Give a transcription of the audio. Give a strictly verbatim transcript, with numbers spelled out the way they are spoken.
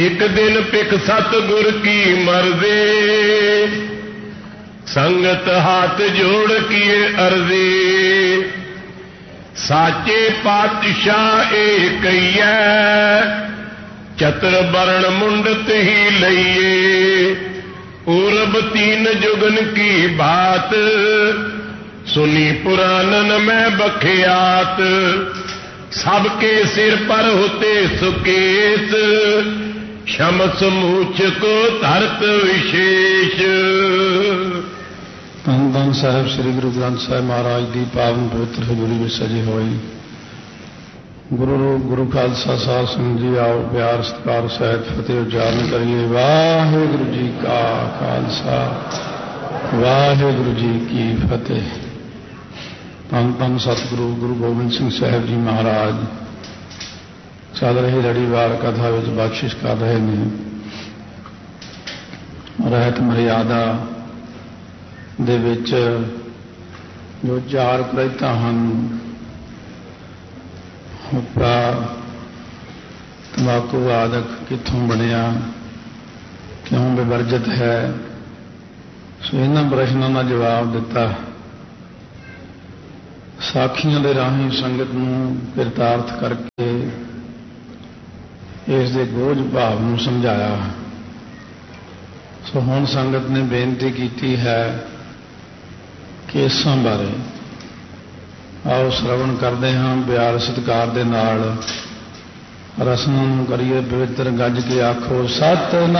एक दिन पिक सतगुर की मर्जी, संगत हाथ जोड़ किए अर्जी। साचे पातशाह एक चतर बरण मुंडत ही लइए। पूरब तीन जुगन की बात, सुनी पुराणन में बखियात। सबके सिर पर होते सुकेत, शमस मूछ को धरत विशेष। धन धन साहब श्री गुरु ग्रंथ साहिब महाराज की पावन पवित्र हजूरी में सजे हुए गुरु रूप गुरु खालसा साध संगत जी, आओ प्यार सत्कार सहित फतेह उच्चारण करिए। वाहिगुरु जी का खालसा, वाहिगुरु जी की फतेह। धन धन सतगुरु गुरु गोबिंद सिंह साहब जी महाराज चल रही लड़ीवार कथा विच बख्शिश कर रहे हैं। रहत मर्यादा दे विच जो चार प्रैता हैं, हुप्पा तंबाकू आदक कित्थों बनिया, क्यों विवर्जित है। सो इन्हां प्रश्नों का जवाब दिता। साखियां दे राही संगत नूं किरतार्थ करके इस दे बोझ भाव नूं समझाया। सो हुण संगत ने बेनती की है कि इसां बारे आओ श्रवण करते हाँ। प्यार सत्कार दे नाल रसमां नूं करिए पवित्र गज के आखो सतनाम।